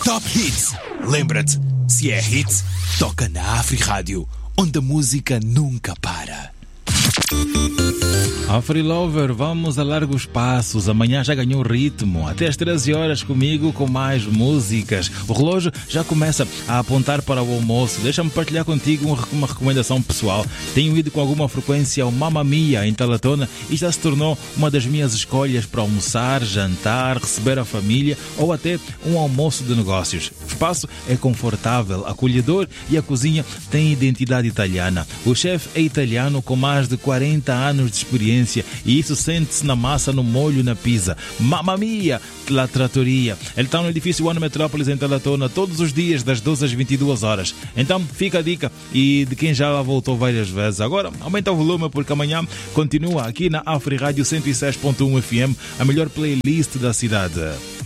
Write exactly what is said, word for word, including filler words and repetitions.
Top Hits. Lembra-te, se é hit, toca na Afri-Rádio, onde a música nunca para. Afri Lover, vamos a largos passos. Amanhã já ganhou ritmo. Até às treze horas comigo com mais músicas. O relógio já começa a apontar para o almoço. Deixa-me partilhar contigo uma recomendação pessoal. Tenho ido com alguma frequência ao Mamma Mia em Talatona e já se tornou uma das minhas escolhas para almoçar, jantar, receber a família ou até um almoço de negócios. O espaço é confortável, acolhedor e a cozinha tem identidade italiana. O chefe é italiano com mais de quarenta anos de experiência e isso sente-se na massa, no molho, na pizza. Mamma Mia, La Trattoria. Ele está no edifício One Metrópolis em Talatona todos os dias das doze às vinte e duas horas. Então fica a dica e de quem já lá voltou várias vezes. Agora aumenta o volume porque amanhã continua aqui na Afri Rádio cento e seis ponto um F M, a melhor playlist da cidade.